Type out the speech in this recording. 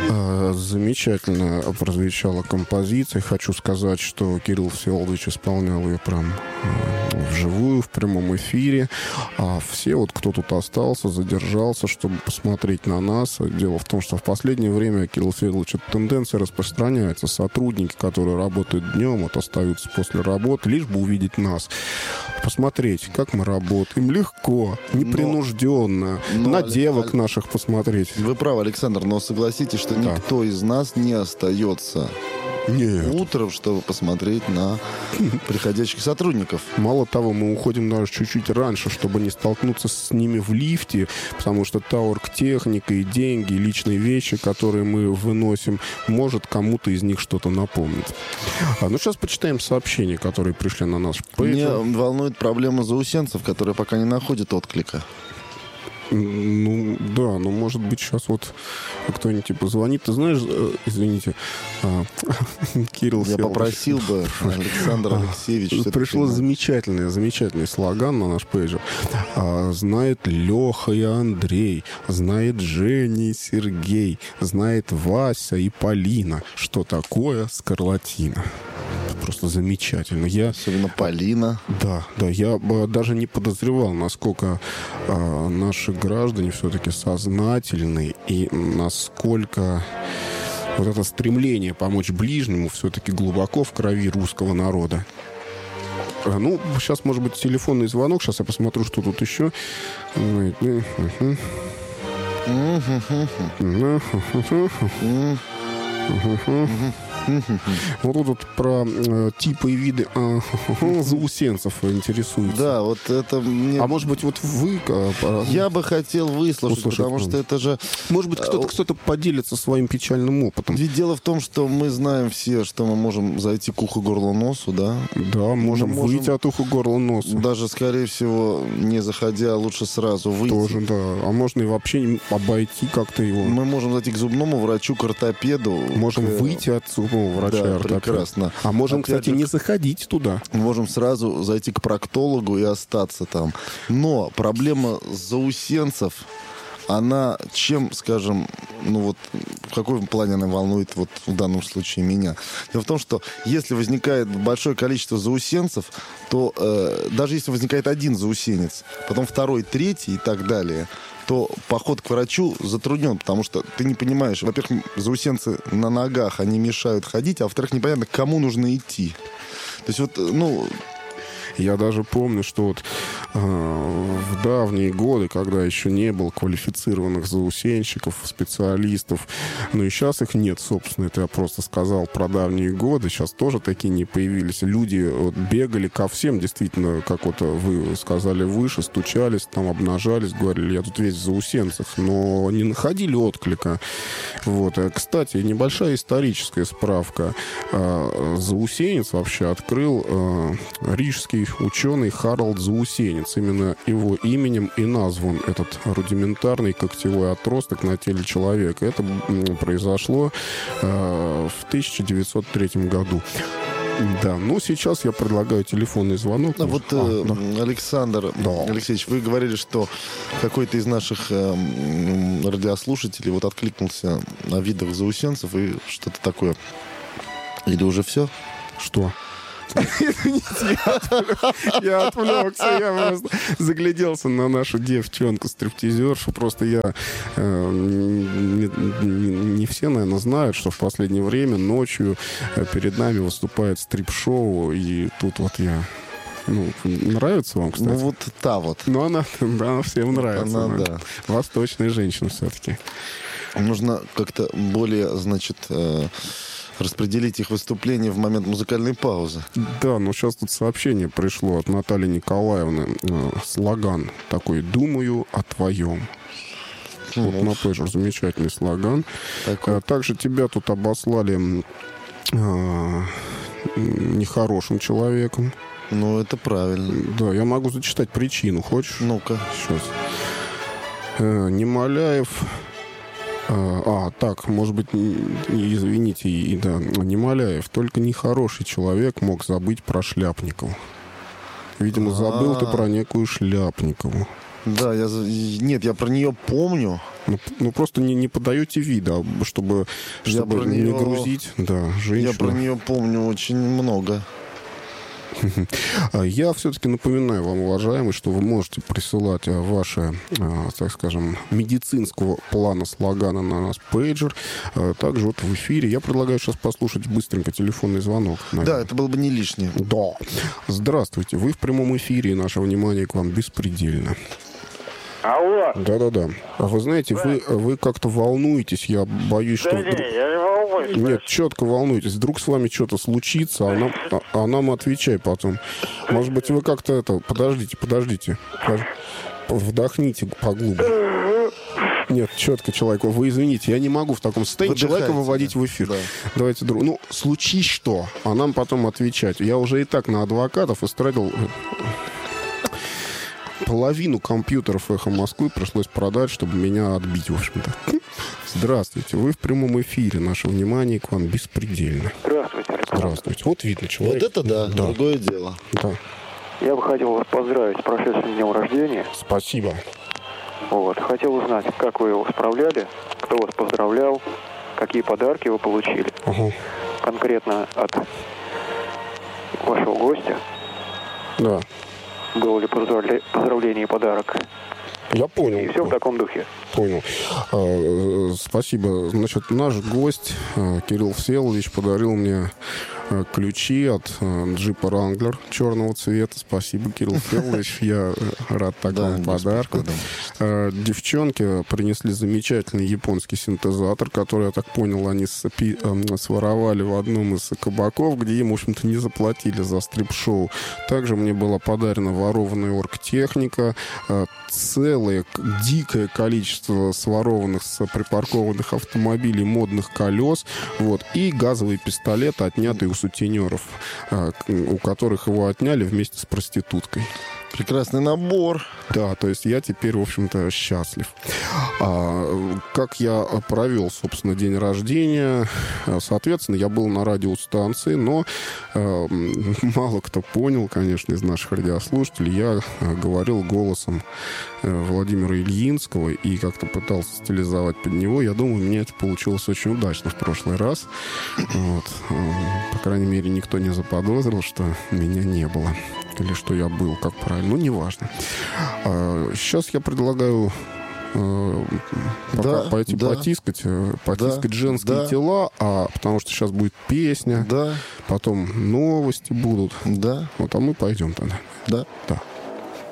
Замечательно прозвучала композиция. Хочу сказать, что Кирилл Всеволодович исполнял ее прям вживую, в прямом эфире. А все, вот кто тут остался, задержался, чтобы посмотреть на нас. Дело в том, что в последнее время, Кирилл Всеволодович, эта тенденция распространяется. Сотрудники, которые работают днем, вот остаются после работы, лишь бы увидеть нас. Посмотреть, как мы работаем. Легко, непринужденно. На девок наших посмотреть. Вы правы, Александр, но согласитесь, что никто из нас не остается утром, чтобы посмотреть на приходящих сотрудников. Мало того, мы уходим даже чуть-чуть раньше, чтобы не столкнуться с ними в лифте, потому что та оргтехника и деньги, и личные вещи, которые мы выносим, может кому-то из них что-то напомнить. Ну, сейчас почитаем сообщения, которые пришли на наш пейдж. Меня волнует проблема заусенцев, которые пока не находят отклика. Ну, да, но может быть сейчас вот кто-нибудь типа звонит. Ты знаешь, извините, Кирилл Я попросил бы Александра Алексеевича. Пришло замечательный слоган на наш пейджер. Знает Леха и Андрей, знает Женя и Сергей, знает Вася и Полина, что такое скарлатина. Просто замечательно. Особенно Полина. Да, я даже не подозревал, насколько наши граждане все-таки сознательны и насколько вот это стремление помочь ближнему все-таки глубоко в крови русского народа. Ну, сейчас, может быть, телефонный звонок. Сейчас я посмотрю, что тут еще. Вот тут про типы и виды заусенцев интересуется. Да, вот это мне... А может быть, вот вы... Я бы хотел выслушать, потому что это же... Может быть, кто-то поделится своим печальным опытом. Ведь дело в том, что мы знаем все, что мы можем зайти к уху, горлу, носу, да? Да, можем выйти от уха, горла, носа. Даже, скорее всего, не заходя, лучше сразу выйти. Тоже, да. А можно и вообще обойти как-то его. Мы можем зайти к зубному врачу, к ортопеду. Можем выйти от зубного врача, да, ортопеда. Прекрасно. А можем, опять кстати, не заходить туда. Можем сразу зайти к проктологу и остаться там. Но проблема заусенцев, она чем, скажем, ну вот в каком плане она волнует вот в данном случае меня? Дело в том, что если возникает большое количество заусенцев, то даже если возникает один заусенец, потом второй, третий и так далее, то поход к врачу затруднен, потому что ты не понимаешь, во-первых, заусенцы на ногах, они мешают ходить, а во-вторых, непонятно, к кому нужно идти. То есть вот, ну... Я даже помню, что вот в давние годы, когда еще не было квалифицированных заусенщиков, специалистов, ну и сейчас их нет, собственно, это я просто сказал про давние годы, сейчас тоже такие не появились. Люди вот бегали ко всем, действительно, как вот вы сказали выше, стучались, там обнажались, говорили, я тут весь в заусенцах, но не находили отклика. Вот. Кстати, небольшая историческая справка. Заусенец вообще открыл рижский ученый Харальд Заусенец. Именно его именем и назван этот рудиментарный когтевой отросток на теле человека. Это произошло в 1903 году. Да, ну сейчас я предлагаю телефонный звонок. Вот, Александр Алексеевич, вы говорили, что какой-то из наших радиослушателей вот откликнулся на видах заусенцев и что-то такое. Или уже все? Что? Извините, я отвлекся, я просто загляделся на нашу девчонку-стриптизершу. Просто я не все, наверное, знают, что в последнее время ночью перед нами выступает стрип-шоу, и тут вот я... Ну, нравится вам, кстати? Ну, вот та вот. Ну, она всем нравится. Она, да. Восточная женщина все-таки. Нужно как-то более, значит... распределить их выступление в момент музыкальной паузы. Да, но сейчас тут сообщение пришло от Натальи Николаевны. Слоган такой: «Думаю о твоем». Вот на пейджер замечательный слоган. Также тебя тут обослали нехорошим человеком. Ну, это правильно. Да, я могу зачитать причину. Хочешь? Ну-ка. Сейчас. Немоляев... так, может быть, извините, да, Немоляев. Только нехороший человек мог забыть про Шляпникову. Видимо, забыл ты про некую Шляпникову. Да, я про нее помню. Ну, просто не подаете вида, чтобы не грузить, да, женщину. Я про нее помню очень много. Я все-таки напоминаю вам, уважаемые, что вы можете присылать ваши, так скажем, медицинского плана слогана на нас пейджер. Также вот в эфире. Я предлагаю сейчас послушать быстренько телефонный звонок. Да, это было бы не лишнее. Да. Здравствуйте. Вы в прямом эфире, и наше внимание к вам беспредельно. Алло. Да-да-да. А вы знаете, вы как-то волнуетесь. Я боюсь, что... Да не, я не волнуюсь. Нет, четко волнуетесь. Вдруг с вами что-то случится, а нам отвечай потом. Может быть, вы как-то это... Подождите. Вдохните поглубже. Нет, четко человеку. Вы извините, я не могу в таком состоянии человека выводить в эфир. Да. Давайте, ну, случись что, а нам потом отвечать. Я уже и так на адвокатов истратил... Половину компьютеров «Эхо Москвы» пришлось продать, чтобы меня отбить, в общем-то. Здравствуйте. Вы в прямом эфире. Наше внимание к вам беспредельно. Здравствуйте, Александр. Здравствуйте. Вот видно человек. Вот это да, другое дело. Да. Я бы хотел вас поздравить с прошедшим днем рождения. Спасибо. Вот. Хотел узнать, как вы его справляли, кто вас поздравлял, какие подарки вы получили. Ага. Конкретно от вашего гостя. Да. Было ли поздравление и подарок? Я понял. И все в таком духе. Понял. Спасибо. Значит, наш гость Кирилл Всеволодович подарил мне ключи от джипа Wrangler черного цвета. Спасибо, Кирилл Всеволодович. Я рад такому подарку. Девчонки принесли замечательный японский синтезатор, который, я так понял, они своровали в одном из кабаков, где им, в общем-то, не заплатили за стрип-шоу. Также мне была подарена ворованная оргтехника, целое дикое количество сворованных припаркованных автомобилей модных колес, вот, и газовый пистолет, отнятый у сутенеров, у которых его отняли вместе с проституткой. Прекрасный набор. Да, то есть я теперь, в общем-то, счастлив. Как я провел, собственно, день рождения? Соответственно, я был на радиостанции, но мало кто понял, конечно, из наших радиослушателей. Я говорил голосом Владимира Ильинского и как-то пытался стилизовать под него. Я думаю, у меня это получилось очень удачно в прошлый раз. Вот. По крайней мере, никто не заподозрил, что меня не было. Или что я был, как правильно. Ну, неважно. Сейчас я предлагаю пока пойти потискать женские тела, потому что сейчас будет песня, потом новости будут. Да. Вот, а мы пойдем тогда. Да. Да.